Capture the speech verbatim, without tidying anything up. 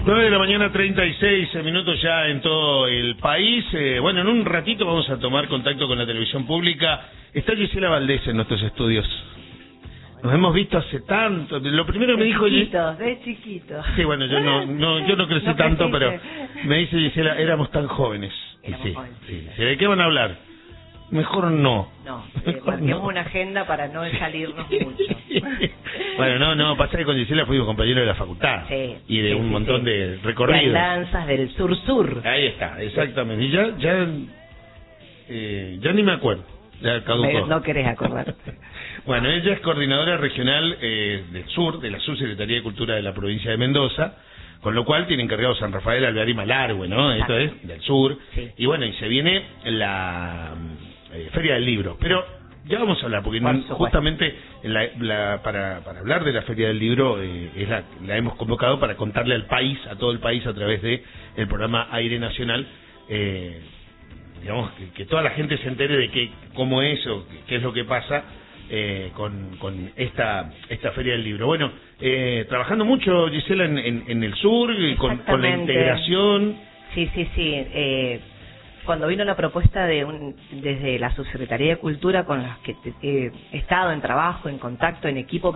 nueve de la mañana, treinta y seis minutos ya en todo el país. Eh, bueno, en un ratito vamos a tomar contacto con la televisión pública. Está Gisela Valdés en nuestros estudios. Nos hemos visto hace tanto. Lo primero que me dijo... De chiquitos, de chiquitos. Sí, bueno, yo no, no, yo no crecí No tanto, creciste. pero me dice Gisela, éramos tan jóvenes. Y Éramos sí, jóvenes. sí, sí. ¿De qué van a hablar? Mejor no. No, eh, Mejor marquemos no. una agenda para no salirnos mucho. Bueno, no, no, pasa que con Gisela fuimos compañeros de la facultad. Sí, y de sí, un sí, montón sí. de recorridos. De danzas del sur-sur. Ahí está, exactamente. Y ya, ya, eh, ya ni me acuerdo. Ya caducó. Me- no querés acordarte. Bueno, ella es coordinadora regional eh, del sur, de la Subsecretaría de Cultura de la provincia de Mendoza, con lo cual tiene encargado San Rafael, Alvear y Malargüe, ¿no? Esto es del sur. Sí. Y bueno, y se viene la eh, Feria del Libro. Pero ya vamos a hablar, porque Por no- supuesto. justamente la, la- para, para hablar de la Feria del Libro, eh, es la, la hemos convocado para contarle al país, a todo el país, a través de el programa Aire Nacional, eh, digamos, que, que toda la gente se entere de qué, cómo es o qué, qué es lo que pasa eh, con, con esta esta Feria del Libro. Bueno, eh, trabajando mucho, Gisela, en, en, en el sur, y con, con la Exactamente. integración. Sí, sí, sí. Eh, cuando vino la propuesta de un, desde la Subsecretaría de Cultura, con las que eh, he estado en trabajo, en contacto, en equipo